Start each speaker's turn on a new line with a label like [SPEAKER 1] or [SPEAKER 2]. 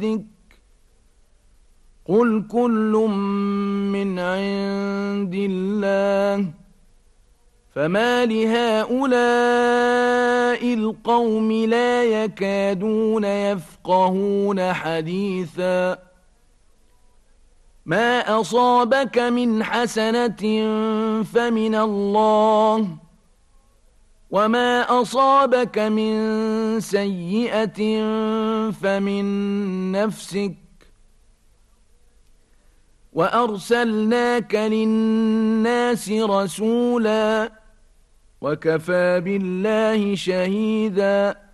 [SPEAKER 1] قل كل من عند الله فما لهؤلاء القوم لا يكادون يفقهون حديثا ما أصابك من حسنة فمن الله وما أصابك من سيئة فمن نفسك وأرسلناك للناس رسولا وكفى بالله شهيدا